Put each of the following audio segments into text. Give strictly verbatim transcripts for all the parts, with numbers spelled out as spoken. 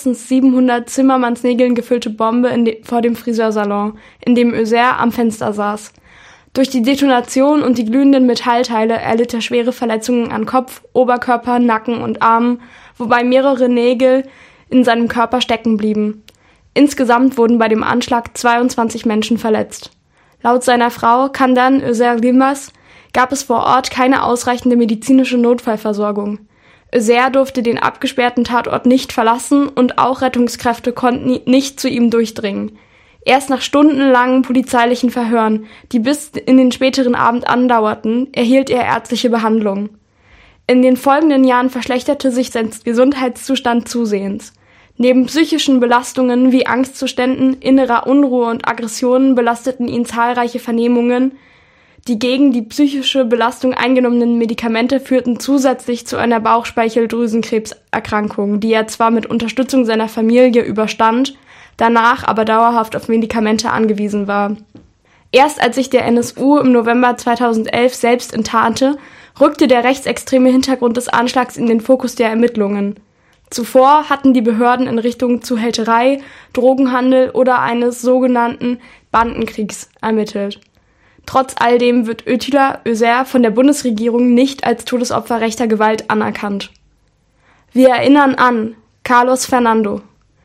mindestens siebenhundert Zimmermannsnägeln gefüllte Bombe in de- vor dem Friseursalon, in dem Özer am Fenster saß. Durch die Detonation und die glühenden Metallteile erlitt er schwere Verletzungen an Kopf, Oberkörper, Nacken und Armen, wobei mehrere Nägel in seinem Körper stecken blieben. Insgesamt wurden bei dem Anschlag zweiundzwanzig Menschen verletzt. Laut seiner Frau Candan Özer Yilmaz gab es vor Ort keine ausreichende medizinische Notfallversorgung. Özer durfte den abgesperrten Tatort nicht verlassen und auch Rettungskräfte konnten nicht zu ihm durchdringen. Erst nach stundenlangen polizeilichen Verhören, die bis in den späteren Abend andauerten, erhielt er ärztliche Behandlung. In den folgenden Jahren verschlechterte sich sein Gesundheitszustand zusehends. Neben psychischen Belastungen wie Angstzuständen, innerer Unruhe und Aggressionen belasteten ihn zahlreiche Vernehmungen. Die gegen die psychische Belastung eingenommenen Medikamente führten zusätzlich zu einer Bauchspeicheldrüsenkrebserkrankung, die er zwar mit Unterstützung seiner Familie überstand, danach aber dauerhaft auf Medikamente angewiesen war. Erst als sich der N S U im November zweitausendelf selbst enttarnte, rückte der rechtsextreme Hintergrund des Anschlags in den Fokus der Ermittlungen. Zuvor hatten die Behörden in Richtung Zuhälterei, Drogenhandel oder eines sogenannten Bandenkriegs ermittelt. Trotz all dem wird Ötila Özer von der Bundesregierung nicht als Todesopfer rechter Gewalt anerkannt. Wir erinnern an Carlos Fernando.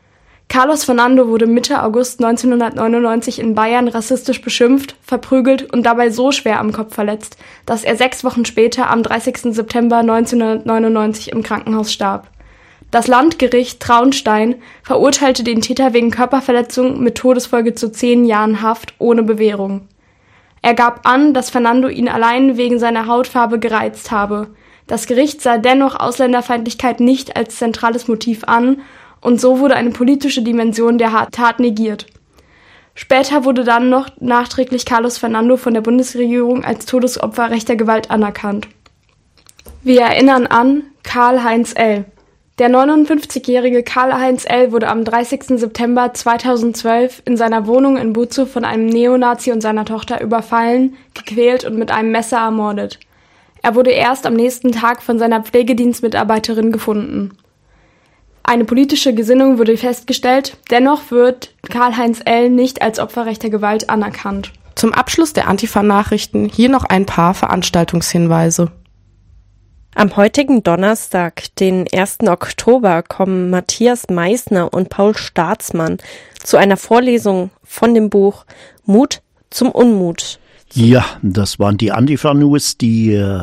Carlos Fernando wurde Mitte August neunzehnhundertneunundneunzig in Bayern rassistisch beschimpft, verprügelt und dabei so schwer am Kopf verletzt, dass er sechs Wochen später am dreißigsten September neunzehnhundertneunundneunzig im Krankenhaus starb. Das Landgericht Traunstein verurteilte den Täter wegen Körperverletzung mit Todesfolge zu zehn Jahren Haft ohne Bewährung. Er gab an, dass Fernando ihn allein wegen seiner Hautfarbe gereizt habe. Das Gericht sah dennoch Ausländerfeindlichkeit nicht als zentrales Motiv an und so wurde eine politische Dimension der Tat negiert. Später wurde dann noch nachträglich Carlos Fernando von der Bundesregierung als Todesopfer rechter Gewalt anerkannt. Wir erinnern an Karl-Heinz L. Der neunundfünfzigjährige Karl-Heinz L. wurde am dreißigsten September zweitausendzwölf in seiner Wohnung in Buzow von einem Neonazi und seiner Tochter überfallen, gequält und mit einem Messer ermordet. Er wurde erst am nächsten Tag von seiner Pflegedienstmitarbeiterin gefunden. Eine politische Gesinnung wurde festgestellt, dennoch wird Karl-Heinz L. nicht als Opfer rechter Gewalt anerkannt. Zum Abschluss der Antifa-Nachrichten hier noch ein paar Veranstaltungshinweise. Am heutigen Donnerstag, den ersten Oktober, kommen Matthias Meissner und Paul Staatsmann zu einer Vorlesung von dem Buch Mut zum Unmut. Ja, das waren die Antifa-News, die äh,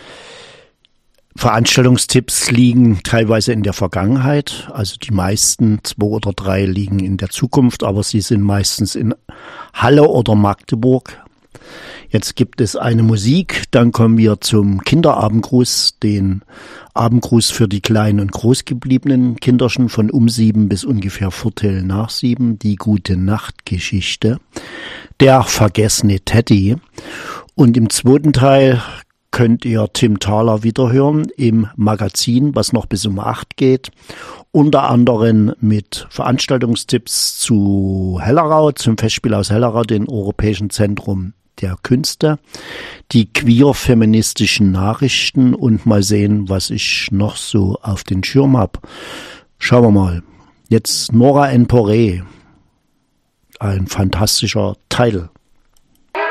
Veranstaltungstipps liegen teilweise in der Vergangenheit, also die meisten, zwei oder drei liegen in der Zukunft, aber sie sind meistens in Halle oder Magdeburg. Jetzt gibt es eine Musik, dann kommen wir zum Kinderabendgruß, den Abendgruß für die kleinen und großgebliebenen Kinderchen von um sieben bis ungefähr Viertel nach sieben, die gute Nachtgeschichte, der vergessene Teddy. Und im zweiten Teil könnt ihr Tim Thaler wiederhören im Magazin, was noch bis um acht geht. Unter anderem mit Veranstaltungstipps zu Hellerau, zum Festspiel aus Hellerau, dem Europäischen Zentrum der Künste, die queer-feministischen Nachrichten und mal sehen, was ich noch so auf den Schirm habe. Schauen wir mal. Jetzt Nora En Poré, ein fantastischer Titel.